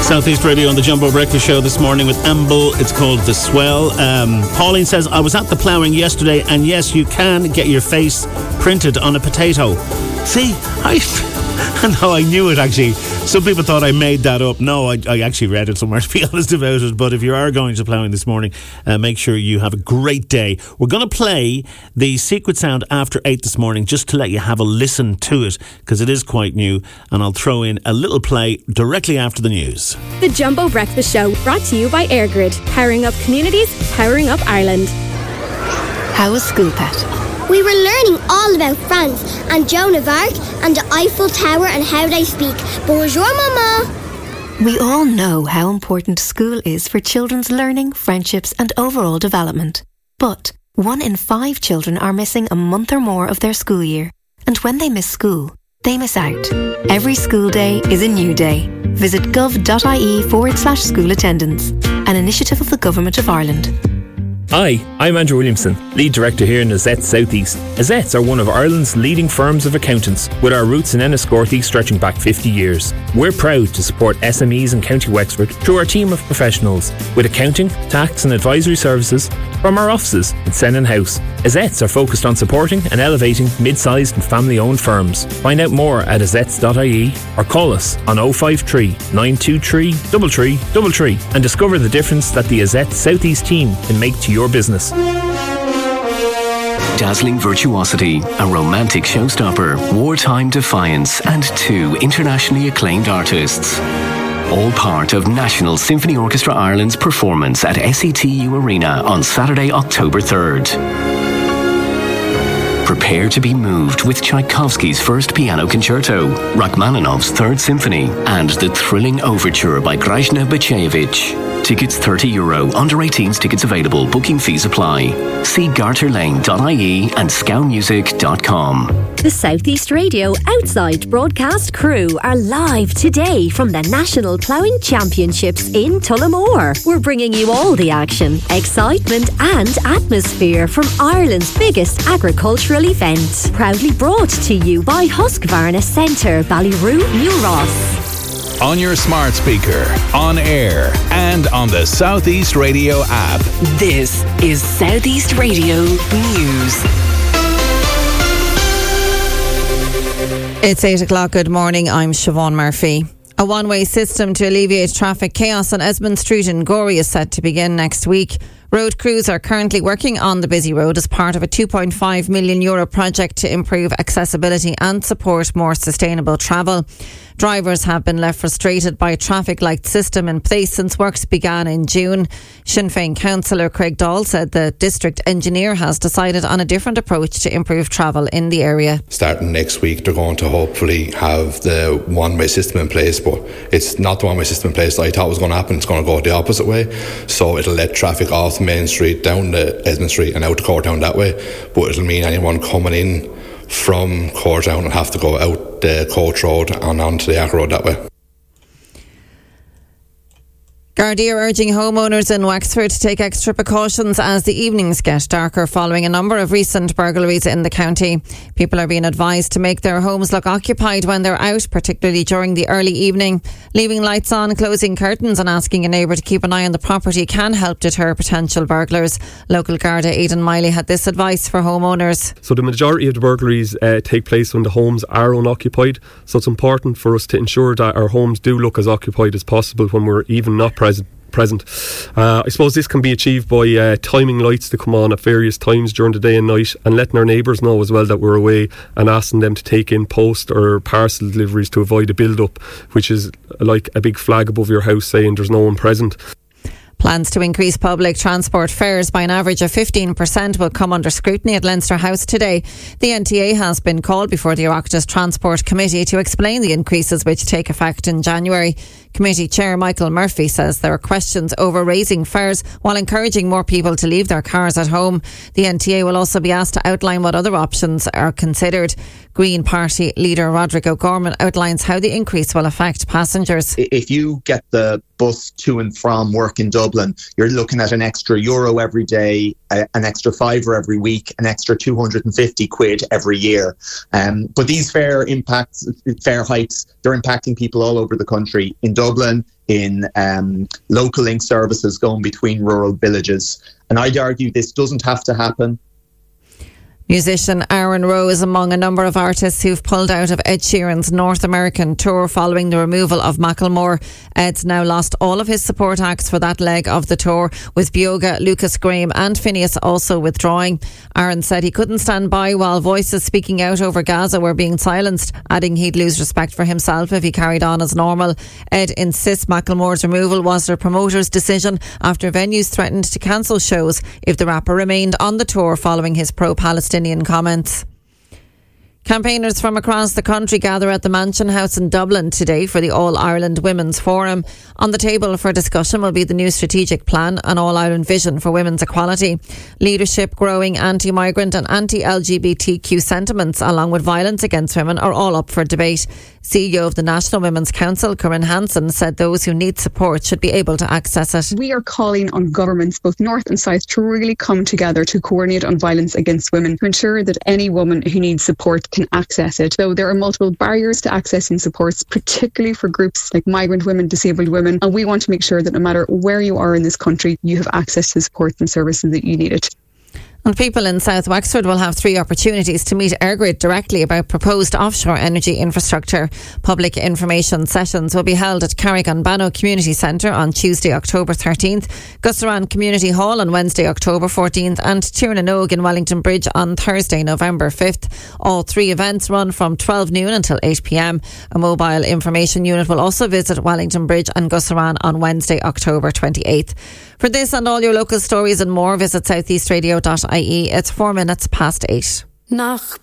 Southeast Radio on the Jumbo Breakfast Show this morning with Amble. It's called The Swell. Pauline says, I was at the ploughing yesterday, and yes, you can get your face printed on a potato. See, I knew it actually. Some people thought I made that up. No, I actually read it somewhere, to be honest about it. But if you are going to ploughing this morning, make sure you have a great day. We're going to play the secret sound after 8 this morning, just to let you have a listen to it, because it is quite new. And I'll throw in a little play directly after the news. The Jumbo Breakfast Show, brought to you by AirGrid. Powering up communities, powering up Ireland. How was school, Pat? We were learning all about France and Joan of Arc and the Eiffel Tower and how they speak. Bonjour, Mama. We all know how important school is for children's learning, friendships and overall development. But 1 in 5 children are missing a month or more of their school year. And when they miss school, they miss out. Every school day is a new day. Visit gov.ie/school attendance, an initiative of the Government of Ireland. Hi, I'm Andrew Williamson, Lead Director here in Azets Southeast. Azets are one of Ireland's leading firms of accountants, with our roots in Enniscorthy stretching back 50 years. We're proud to support SMEs in County Wexford through our team of professionals, with accounting, tax and advisory services from our offices in Sennin House. Azets are focused on supporting and elevating mid-sized and family-owned firms. Find out more at azets.ie or call us on 053 923 3333 and discover the difference that the Azets Southeast team can make to your business. Dazzling virtuosity, a romantic showstopper, wartime defiance, and 2 internationally acclaimed artists. All part of National Symphony Orchestra Ireland's performance at SETU Arena on Saturday, October 3rd. Prepare to be moved with Tchaikovsky's first piano concerto, Rachmaninoff's Third Symphony, and the thrilling overture by Grashna Bachevich. Tickets €30. Under 18s tickets available. Booking fees apply. See garterlane.ie and scoutmusic.com. The Southeast Radio Outside Broadcast crew are live today from the National Ploughing Championships in Tullamore. We're bringing you all the action, excitement and atmosphere from Ireland's biggest agricultural event. Proudly brought to you by Husqvarna Centre, Ballyroo, New Ross. On your smart speaker, on air, and on the Southeast Radio app. This is Southeast Radio News. It's 8 o'clock. Good morning. I'm Siobhan Murphy. A one-way system to alleviate traffic chaos on Esmond Street in Gorey is set to begin next week. Road crews are currently working on the busy road as part of a €2.5 million project to improve accessibility and support more sustainable travel. Drivers have been left frustrated by a traffic light system in place since works began in June. Sinn Féin councillor Craig Dahl said the district engineer has decided on a different approach to improve travel in the area. Starting next week, they're going to hopefully have the one-way system in place, but it's not the one-way system in place that I thought was going to happen. It's going to go the opposite way. So it'll let traffic off Main Street down to Esmond Street and out to Courtown that way. But it'll mean anyone coming in from Courtown will have to go out the Coach Road and onto the Ark Road that way. Gardaí are urging homeowners in Wexford to take extra precautions as the evenings get darker following a number of recent burglaries in the county. People are being advised to make their homes look occupied when they're out, particularly during the early evening. Leaving lights on, closing curtains and asking a neighbour to keep an eye on the property can help deter potential burglars. Local Garda Aidan Miley had this advice for homeowners. So the majority of the burglaries take place when the homes are unoccupied. So it's important for us to ensure that our homes do look as occupied as possible when we're even not present. I suppose this can be achieved by timing lights to come on at various times during the day and night, and letting our neighbours know as well that we're away, and asking them to take in post or parcel deliveries to avoid a build-up, which is like a big flag above your house saying there's no one present. Plans to increase public transport fares by an average of 15% will come under scrutiny at Leinster House today. The NTA has been called before the Oireachtas Transport Committee to explain the increases which take effect in January. Committee Chair Michael Murphy says there are questions over raising fares while encouraging more people to leave their cars at home. The NTA will also be asked to outline what other options are considered. Green Party leader Roderick O'Gorman outlines how the increase will affect passengers. If you get the bus to and from work in Dublin, you're looking at an extra euro every day, an extra €5 every week, an extra 250 quid every year. But these fare hikes, they're impacting people all over the country. In Dublin, in local link services going between rural villages. And I'd argue this doesn't have to happen. Musician Aaron Rowe is among a number of artists who've pulled out of Ed Sheeran's North American tour following the removal of Macklemore. Ed's now lost all of his support acts for that leg of the tour, with Bioga, Lucas Graham and Phineas also withdrawing. Aaron said he couldn't stand by while voices speaking out over Gaza were being silenced, adding he'd lose respect for himself if he carried on as normal. Ed insists Macklemore's removal was their promoter's decision after venues threatened to cancel shows if the rapper remained on the tour following his pro-Palestinian comments. Campaigners from across the country gather at the Mansion House in Dublin today for the All-Ireland Women's Forum. On the table for discussion will be the new strategic plan and All-Ireland vision for women's equality. Leadership, growing anti-migrant and anti-LGBTQ sentiments, along with violence against women, are all up for debate. CEO of the National Women's Council, Corinne Hansen, said those who need support should be able to access it. We are calling on governments, both North and South, to really come together to coordinate on violence against women, to ensure that any woman who needs support can access it. So there are multiple barriers to accessing supports, particularly for groups like migrant women, disabled women, and we want to make sure that no matter where you are in this country, you have access to supports and services that you need it. And people in South Wexford will have 3 opportunities to meet EirGrid directly about proposed offshore energy infrastructure. Public information sessions will be held at Carrick-on-Bannow Community Centre on Tuesday, October 13th, Gussaran Community Hall on Wednesday, October 14th, and Tiernan in Wellington Bridge on Thursday, November 5th. All 3 events run from 12 noon until 8 p.m. A mobile information unit will also visit Wellington Bridge and Gussaran on Wednesday, October 28th. For this and all your local stories and more, visit southeastradio.ie. It's 4 minutes past 8. Nach